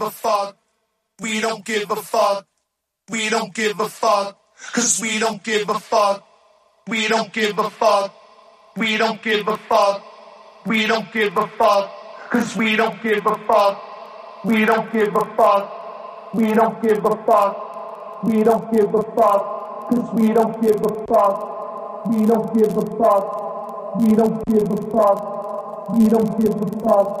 a fuck. We don't give a fuck. We don't give a fuck. 'Cause we don't give a fuck. We don't give a fuck. We don't give a fuck. We don't give a fuck. 'Cause we don't give a fuck. We don't give a fuck. We don't give a fuck. We don't give a fuck. 'Cause we don't give a fuck. We don't give a fuck. We don't give a fuck. We don't give a fuck.